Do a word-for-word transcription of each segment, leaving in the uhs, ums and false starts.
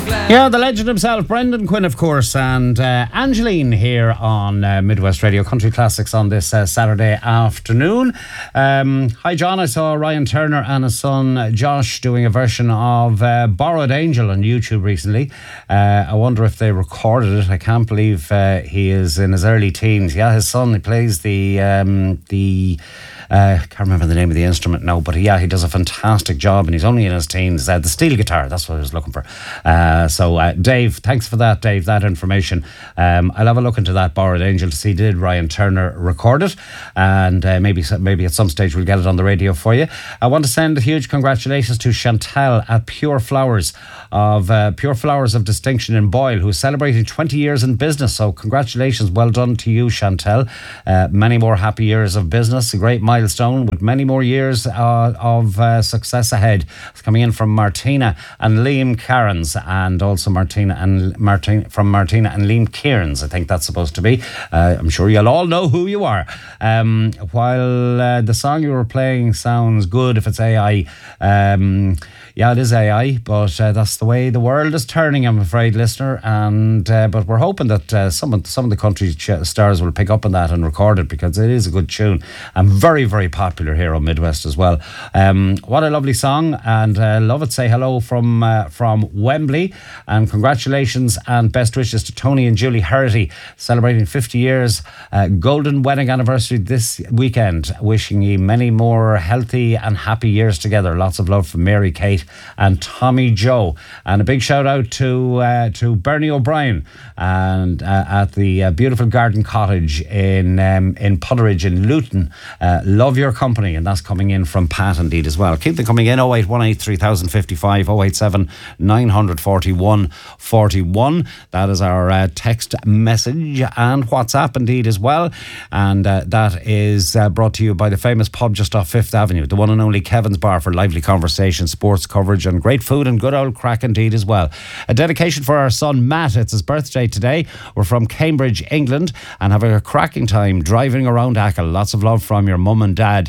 Yeah, the legend himself, Brendan Quinn, of course, and uh, Angeline here on uh, Midwest Radio Country Classics on this uh, Saturday afternoon. Um, hi, John. I saw Ryan Turner and his son Josh doing a version of uh, Borrowed Angel on YouTube recently. Uh, I wonder if they recorded it. I can't believe uh, he is in his early teens. Yeah, his son, he plays the um, the. Uh, can't remember the name of the instrument now, but yeah, he does a fantastic job, and he's only in his teens. Uh, the steel guitar, that's what I was looking for. Uh, so, uh, Dave, thanks for that, Dave, that information. Um, I'll have a look into that Borrowed Angel to see did Ryan Turner record it, and uh, maybe maybe at some stage we'll get it on the radio for you. I want to send a huge congratulations to Chantal at Pure Flowers of uh, Pure Flowers of Distinction in Boyle, who is celebrating twenty years in business. So, congratulations, well done to you, Chantal. Uh, many more happy years of business, a great milestone with many more years uh, of uh, success ahead. It's coming in from Martina and Liam Cairns, and also Martina and Martin from Martina and Liam Cairns. I think that's supposed to be. Uh, I'm sure you'll all know who you are. Um, while uh, the song you were playing sounds good, if it's A I, um, yeah, it is A I, but uh, that's the way the world is turning, I'm afraid, listener. And uh, but we're hoping that uh, some of some of the country ch- stars will pick up on that and record it, because it is a good tune and very, very popular here on Midwest as well. Um, what a lovely song, and uh, love it. Say hello from uh, from Wembley, and congratulations and best wishes to Tony and Julie Herity, celebrating fifty years, uh, golden wedding anniversary this weekend. Wishing you many more healthy and happy years together. Lots of love from Mary Kate and Tommy Joe, and a big shout out to uh, to Bernie O'Brien and uh, at the uh, beautiful Garden Cottage in um, in Putteridge in Luton. Uh, love your company, and that's coming in from Pat indeed as well. Keep them coming in. oh eight one eight three thousand fifty-five, oh eight seven nine forty-one forty-one. That is our uh, text message, and WhatsApp indeed as well. And uh, that is uh, brought to you by the famous pub just off Fifth Avenue, the one and only Kevin's Bar, for lively conversation, sports coverage and great food and good old crack indeed as well. A dedication for our son Matt. It's his birthday today. We're from Cambridge, England, and having a cracking time driving around Achill. Lots of love from your mum and dad,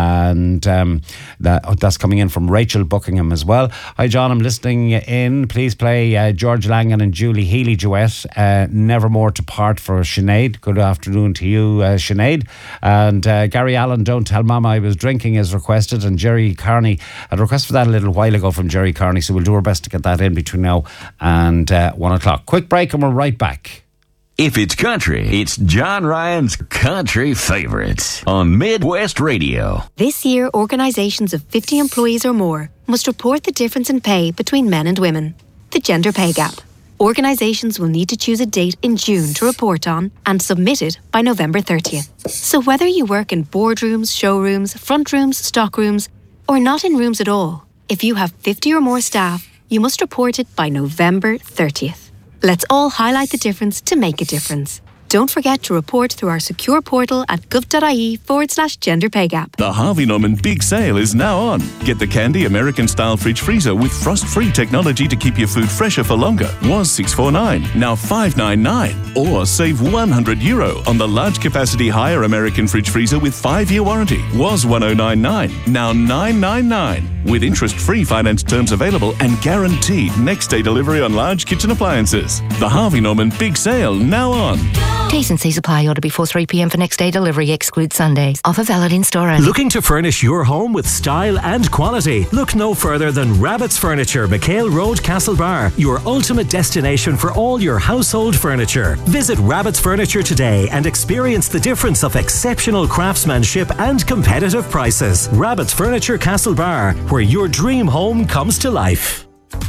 and um, that, that's coming in from Rachel Buckingham as well. Hi John, I'm listening in. Please play uh, George Langan and Julie Healy duet, uh, Nevermore to Part, for Sinead. Good afternoon to you, uh, Sinead. And uh, Gary Allen, Don't Tell Mama I Was Drinking, is requested, and Jerry Carney had requested for that a little while ago from Jerry Carney, so we'll do our best to get that in between now and uh, one o'clock. Quick break and we're right back. If it's country, it's John Ryan's Country Favorites on Midwest Radio. This year, organisations of fifty employees or more must report the difference in pay between men and women, the gender pay gap. Organisations will need to choose a date in June to report on and submit it by November thirtieth. So whether you work in boardrooms, showrooms, front rooms, stock rooms, or not in rooms at all, if you have fifty or more staff, you must report it by November thirtieth. Let's all highlight the difference to make a difference. Don't forget to report through our secure portal at gov.ie forward slash gender pay gap. The Harvey Norman Big Sale is now on. Get the Candy American-style fridge freezer with frost-free technology to keep your food fresher for longer. Was six forty-nine, now five ninety-nine. Or save one hundred euro on the large capacity higher American fridge freezer with five-year warranty. Was one thousand ninety-nine, now nine ninety-nine. With interest-free finance terms available and guaranteed next-day delivery on large kitchen appliances. The Harvey Norman Big Sale now on. T's and C's apply. Order before three p.m. for next day delivery. Exclude Sundays. Offer valid in store only. Looking to furnish your home with style and quality? Look no further than Rabbit's Furniture, McHale Road, Castlebar. Your ultimate destination for all your household furniture. Visit Rabbit's Furniture today and experience the difference of exceptional craftsmanship and competitive prices. Rabbit's Furniture, Castlebar, where your dream home comes to life.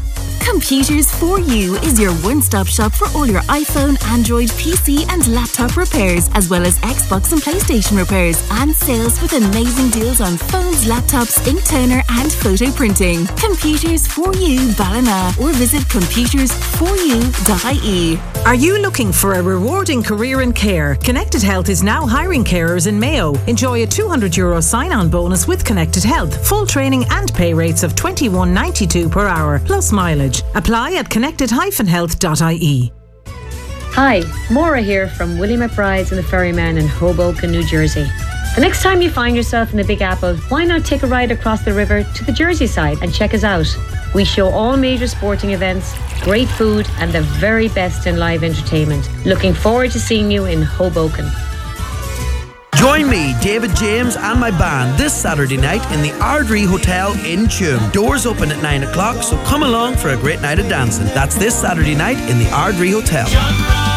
Computers for You is your one-stop shop for all your iPhone, Android, P C and laptop repairs, as well as Xbox and PlayStation repairs, and sales with amazing deals on phones, laptops, ink toner and photo printing. Computers for You Ballina, or visit computers for you dot I E. Are you looking for a rewarding career in care? Connected Health is now hiring carers in Mayo. Enjoy a two hundred euro sign-on bonus with Connected Health, full training and pay rates of twenty-one ninety-two per hour, plus mileage. Apply at connected dash health dot I E. Hi, Maura here from Willie McBride's and the Ferryman in Hoboken, New Jersey. The next time you find yourself in the Big Apple, why not take a ride across the river to the Jersey side and check us out? We show all major sporting events, great food and the very best in live entertainment. Looking forward to seeing you in Hoboken. Join me, David James and my band this Saturday night in the Ardrey Hotel in Tuam. Doors open at nine o'clock, so come along for a great night of dancing. That's this Saturday night in the Ardrey Hotel.